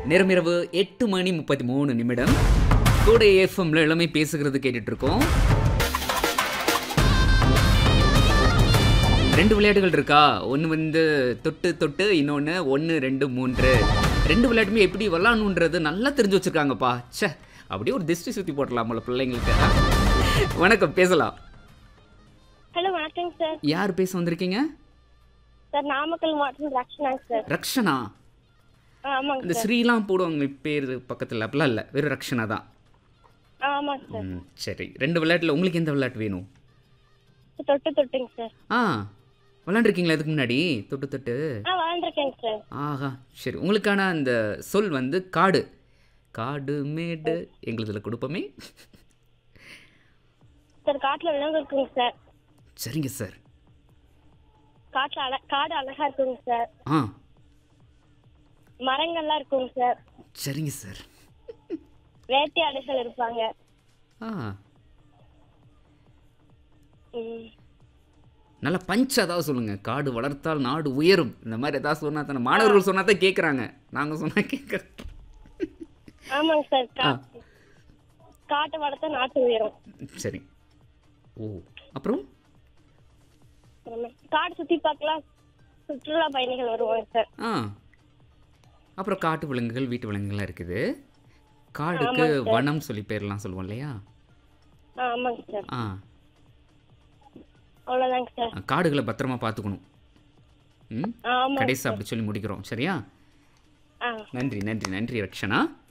நேரம் இரவு 8:33 கோடை எஃப்எம்ல எல்லாமே பேசுகிறது கேட்டுட்டு இருக்கோம். 2 விளையாட்டுகள் இருக்கா? ஒன்று வந்து தொட்டு தொட்டு, இன்னொன்று 1 2 3. 2 விளையாட்டுமே எப்படி விளாடணுன்றது நல்லா தெரிஞ்சு வச்சிருக்காங்கப்பா. ச்சே, அப்படியே ஒரு திஷ்டி சுற்றி போடலாம் போல பிள்ளைங்களுக்கு. வணக்கம், பேசலாம். ஹலோ, வணக்கம் சார். யார் பேச வந்திருக்கீங்க? சார், நாமக்கல் மாவட்டம் ரக்ஷனா சார். ரக்ஷனா? ஆமாங்க இந்த சார். ஸ்ரீலாம் போடுவாங்க பேர் பக்கத்தில், அப்படிலாம் இல்லை, வெறும் ரக்ஷனா தான். ஆமாங்க சார். சரி, 2 விளையாட்டில் உங்களுக்கு எந்த விளையாட்டு வேணும்? தொட்டு தொட்டுங்க சார். விளாண்டுருக்கீங்களா இதுக்கு முன்னாடி தொட்டு தொட்டு? வாழ்ந்துருக்கேங்க சார். ஆஹா, சரி. உங்களுக்கான அந்த சொல் வந்து காடு. காடு மேடு எங்களுதுல கொடுப்போமே. சார், காட்டுல விலங்கு இருக்குங்க சார். சரிங்க சார். காடு அழகா இருக்குங்க சார். ஆ, மரங்கள்லாம் இருக்குங்க சார். சரிங்க சார். வேட்டையாடுகள் இருப்பாங்க. ஆ, ம். நல்லா பஞ்ச் ஏதாவது சொல்லுங்க. காடு வளர்த்தால் நாடு உயரும், இந்த மாதிரி ஏதாவது சொன்னா தானே மாணவர்கள் சொன்னா தான் கேட்குறாங்க. நாங்கள் சொன்னா கேட்குறோம். ஆமாங்க சார். காட்டு வளர்த்தா நாட்டு உயரும். சரி. ஓ, அப்புறம் காடு சுத்தி பார்க்கலாம், சுற்றுலா பயணிகள் வருவாங்க சார். அப்புறம் காட்டு விலங்குகள், வீட்டு விலங்குகள்லாம் இருக்குது. காடுக்கு வனம் சொல்லி பேர்லாம் சொல்லுவோம் இல்லையா? ஆமாங்க சார். அவ்வளோதாங்க சார். காடுகளை பத்திரமா பார்த்துக்கணும். கடைசி அப்படி சொல்லி முடிக்கிறோம். சரியா? நன்றி நன்றி நன்றி ரக்ஷனா.